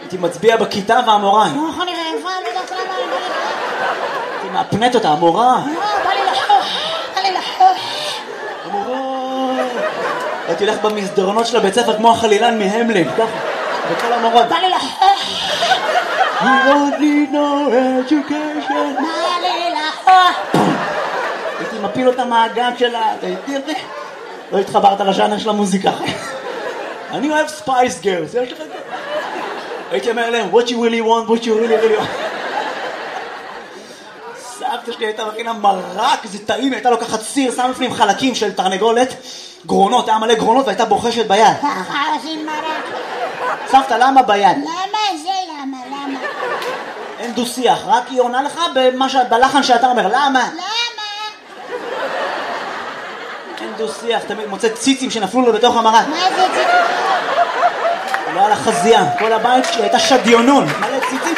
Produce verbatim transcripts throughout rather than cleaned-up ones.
הייתי מצביע בכיתה והמורה. לא, אני רעבה, לא יודעת למה, אני בא לי לחוך. הייתי מאפנת אותה, המורה. לא, בא לי לחוך, בא לי לחוך. המורה. הייתי הולך במסדרונות של הבית ספר כמו החלילן מהמלין, ככה, בכל המורות. בא לי לחוך. You don't need no education. בא לי לחוך. הייתי מפיל אותה מהגג שלה, תראי, לא התחברת לז'אנר של המוזיקה. אני אוהב ספייס גרס, יש לך את זה? הייתי אומר להם, what you really want, what you really really want. סבתא שלי הייתה מכינה מרק, זה טעים, הייתה לוקחת סיר, שם לפנים חלקים של תרנגולת, גרונות, היה מלא גרונות והייתה בוחשת ביד. ככה עושים מרק. סבתא, למה ביד? למה זה למה, למה? אין דו שיח, רק היא עונה לך במה ש... בלחן שאתה אומר, למה? למה? אין דו שיח, תמיד מוצא ציצים שנפלו לו בתוך המרק. מה זה ציצים? לא על החזייה, כל הבית שלי הייתה שדיונון, מלא ציצים.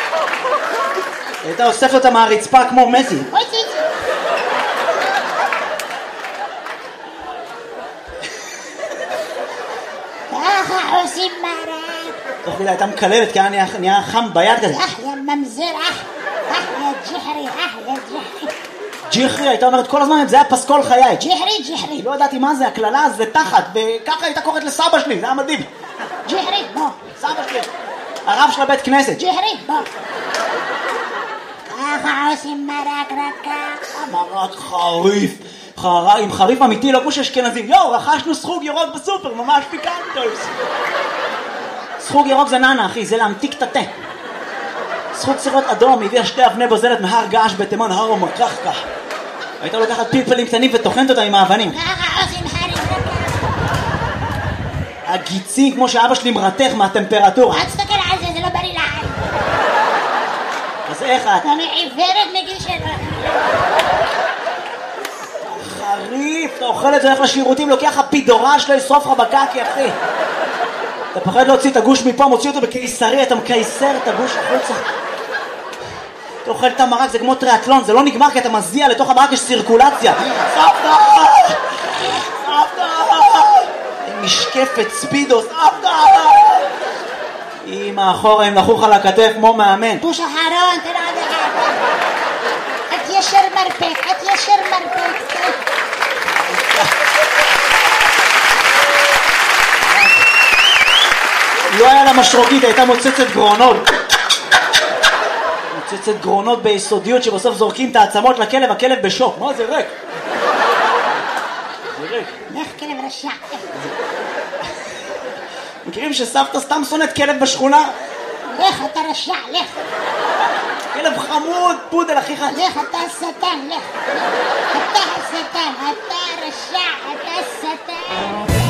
הייתה אוספת אותה מהרצפה כמו מזי. אוי ציצים. ככה עושים מרק. תוך כדי הייתה מקללת, כי היה נהיה חם ביד כזה. אח יא ממזר, אח, אח יא ג'חרי, אח יא ג'חרי. ג'יחרי, הייתה אומרת כל הזמן, זה היה פסקול חיי. ג'חרי, ג'חרי. לא ידעתי מה זה, הכללה זה תחת, וככה הייתה קוראת לסבא שלי, זה היה מדהים. ג'חרי, בוא. סבא שלי, הרב של הבית כנסת. ג'חרי, בוא. ככה עושים מרק רק ככה. מרק חריף, חריף, עם חריף אמיתי, לא כמו שאשכנזים. יואו, רכשנו סחוג ירוק בסופר, ממש פיקנטוס. סחוג ירוק זה ננה, אחי, זה להמתיק את התה. סחוג סירות אדום, הביאה שתי אבני בוזלת מהר געש בתימן, הר ומקחקה. הייתה לוקחת פלפלים קטנים וטוחנת אותם עם האבנים. ככה עושים הרי רק ככה. הגיצים, כמו שאבא שלי מרתך מהטמפרטורה. אל תסתכל על זה, זה לא בריא לעין. אז איך את? אני עיוורת מגיל שלו. חריף, אתה אוכל את זה, הולך לשירותים, לוקח הפידורה שלו, ישרוף לך בקקי, אחי. אתה פחד להוציא את הגוש מפה, מוציא אותו בקיסרי, אתה מקייסר את הגוש החוצה. אתה אוכל את המרק, זה כמו טריאטלון, זה לא נגמר כי אתה מזיע, לתוך המרק יש סירקולציה. סבתא! סבתא! משקפת ספידו, סבתא! אמא, אחורה, הם נחוך על הכתף כמו מאמן. פוש אחרון, תראה עוד אחד. את ישר מרפק, את ישר מרפק. לא היה לה משרוקית, הייתה מוצצת גרונות. מוצצת גרונות ביסודיות שבסוף זורקים את העצמות לכלב, הכלב בשוק. מה זה ריק? זה ריק. לך כלב רשע. מכירים שסבתא סתם שונאת כלב בשכונה? לך אתה רשע, לך. כלב חמוד, פודל אחיך. לך אתה השטן, לך. אתה השטן.